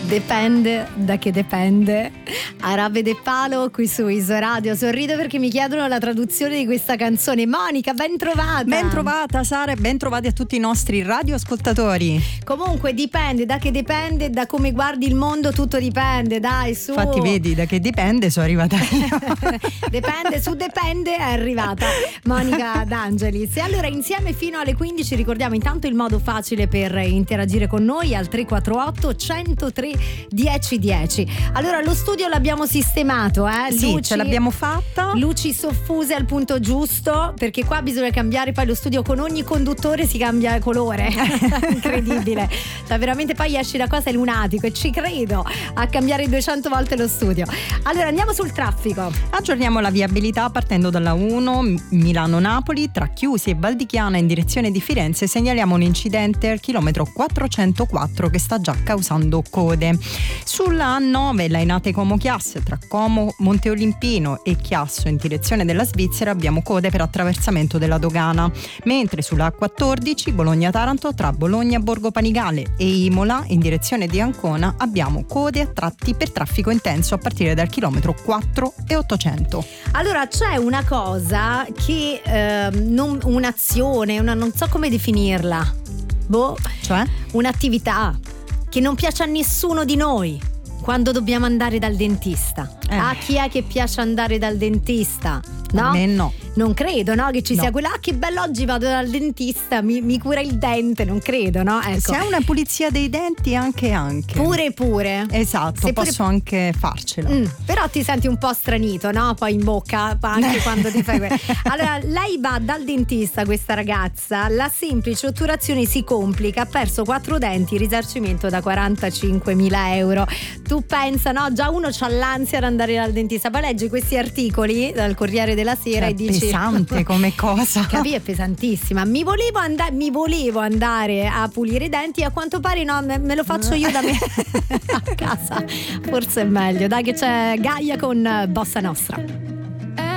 Dipende da che dipende. Arabe de Palo qui su Isoradio. Sorrido perché mi chiedono la traduzione di questa canzone. Monica, ben trovata. Ben trovata Sara e ben trovati a tutti i nostri radioascoltatori. Comunque dipende da che dipende, da come guardi il mondo tutto dipende, dai su. Infatti vedi, da che dipende sono arrivata io. Dipende è arrivata Monica D'Angelis. E allora insieme fino alle 15 ricordiamo intanto il modo facile per interagire con noi al 348 103 1010. Allora lo studio l'abbiamo sistemato, Sì, luci, ce l'abbiamo fatta. luci soffuse al punto giusto, perché qua bisogna cambiare poi lo studio, con ogni conduttore si cambia colore. Incredibile, cioè veramente poi esci da qua sei lunatico, e ci credo a cambiare 200 volte lo studio. Allora andiamo sul traffico. Aggiorniamo la viabilità partendo dalla 1 Milano-Napoli tra Chiusi e Valdichiana in direzione di Firenze. Segnaliamo un incidente al chilometro 404 che sta già causando code. Sulla A9 Lainate Como Chiasso tra Como Monte Olimpino e Chiasso in direzione della Svizzera abbiamo code per attraversamento della dogana, mentre sulla A14 Bologna-Taranto tra Bologna Borgo Panigale e Imola in direzione di Ancona abbiamo code a tratti per traffico intenso a partire dal chilometro 4 e 800. Allora c'è una cosa che un'azione, non so come definirla, Cioè? un'attività che non piace a nessuno di noi quando dobbiamo andare dal dentista. A chi è che piace andare dal dentista? No? A me no. Non credo, no? Che ci No. sia quella, che bello, oggi vado dal dentista, mi cura il dente, non credo, no? Ecco. Se è una pulizia dei denti anche. Pure. Esatto, Se posso anche farcela. Però ti senti un po' stranito, no? Poi in bocca, anche quando ti fai Allora, lei va dal dentista, questa ragazza, la semplice otturazione si complica, ha perso 4 denti, risarcimento da 45.000 euro. Tu pensa, no? Già uno c'ha l'ansia di andare dal dentista, poi leggi questi articoli dal Corriere della Sera, Cioè, e dici pesante come cosa. Capì, è pesantissima. Mi volevo andare a pulire i denti, a quanto pare no, me lo faccio io da me a casa. Forse è meglio, dai, che c'è Gaia con Bossa Nostra.